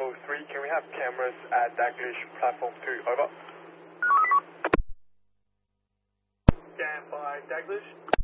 Bravo 3, can we have cameras at Daglish Platform 2, over. Stand by Daglish.